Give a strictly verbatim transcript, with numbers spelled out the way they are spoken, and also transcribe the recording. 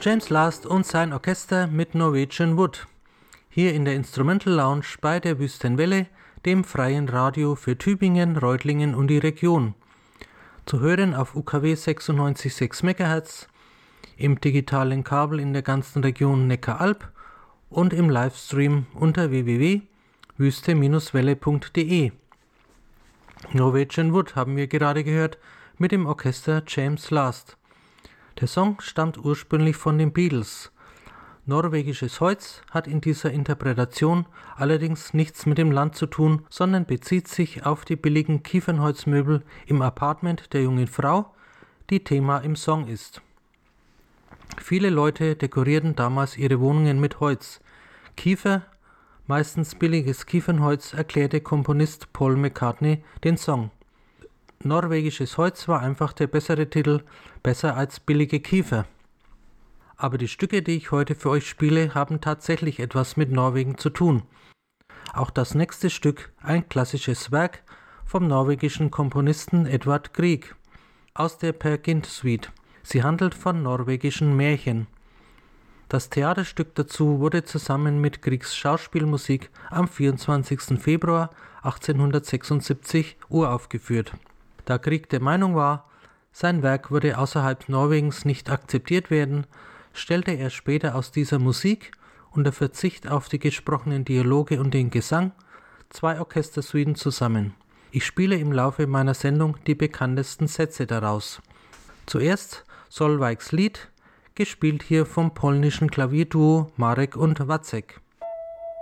James Last und sein Orchester mit Norwegian Wood. Hier in der Instrumental Lounge bei der Wüstenwelle, dem freien Radio für Tübingen, Reutlingen und die Region. Zu hören auf U K W sechsundneunzig Komma sechs Megahertz, im digitalen Kabel in der ganzen Region Neckaralb und im Livestream unter w w w punkt wüste Bindestrich welle punkt d e. Norwegian Wood haben wir gerade gehört mit dem Orchester James Last. Der Song stammt ursprünglich von den Beatles. Norwegisches Holz hat in dieser Interpretation allerdings nichts mit dem Land zu tun, sondern bezieht sich auf die billigen Kiefernholzmöbel im Apartment der jungen Frau, die Thema im Song ist. Viele Leute dekorierten damals ihre Wohnungen mit Holz. Kiefer, meistens billiges Kiefernholz, erklärte Komponist Paul McCartney den Song. Norwegisches Holz war einfach der bessere Titel, besser als billige Kiefer. Aber die Stücke, die ich heute für euch spiele, haben tatsächlich etwas mit Norwegen zu tun. Auch das nächste Stück, ein klassisches Werk vom norwegischen Komponisten Edvard Grieg aus der Peer Gynt Suite. Sie handelt von norwegischen Märchen. Das Theaterstück dazu wurde zusammen mit Griegs Schauspielmusik am vierundzwanzigsten Februar achtzehnhundertsechsundsiebzig uraufgeführt. Da Grieg der Meinung war, sein Werk würde außerhalb Norwegens nicht akzeptiert werden, stellte er später aus dieser Musik, unter Verzicht auf die gesprochenen Dialoge und den Gesang, zwei Orchestersuiten zusammen. Ich spiele im Laufe meiner Sendung die bekanntesten Sätze daraus. Zuerst Solveigs Lied, gespielt hier vom polnischen Klavierduo Marek und Wacek.